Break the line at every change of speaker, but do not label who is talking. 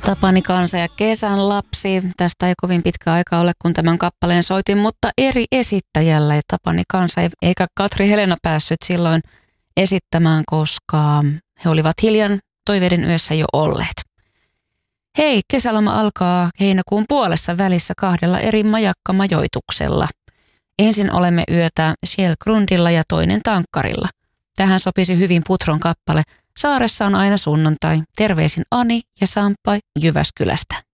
Tapani Kansa ja Kesän lapsi. Tästä ei kovin pitkä aika ole, kun tämän kappaleen soitin, mutta eri esittäjällä. Ja Tapani Kansa eikä Katri Helena päässyt silloin esittämään, koska he olivat hiljan toiveiden yössä jo olleet. Hei, kesäloma alkaa heinäkuun puolessa välissä 2 eri majakkamajoituksella. Ensin olemme yötä Själgrundilla ja toinen Tankkarilla. Tähän sopisi hyvin Putron kappale Saaressa on aina sunnuntai. Terveisin Ani ja Sampai Jyväskylästä.